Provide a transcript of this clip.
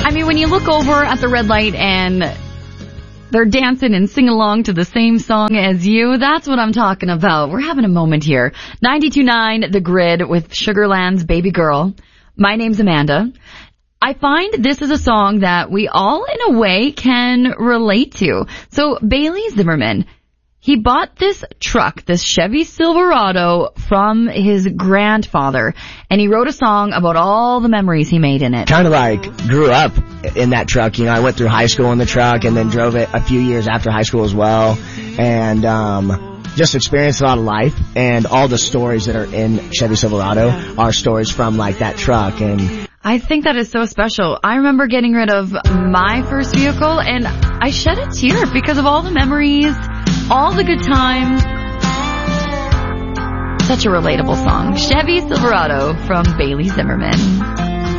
I mean, when you look over at the red light and they're dancing and singing along to the same song as you, that's what I'm talking about. We're having a moment here. 92.9 The Grid with Sugarland's Baby Girl. My name's Amanda. I find this is a song that we all, in a way, can relate to. So, Bailey Zimmerman, he bought this truck, this Chevy Silverado, from his grandfather, and he wrote a song about all the memories he made in it. Kind of like grew up in that truck. You know, I went through high school in the truck and then drove it a few years after high school as well. And just experienced a lot of life, and all the stories that are in Chevy Silverado are stories from like that truck. And I think that is so special. I remember getting rid of my first vehicle, and I shed a tear because of all the memories, all the good times. Such a relatable song. Chevy Silverado from Bailey Zimmerman.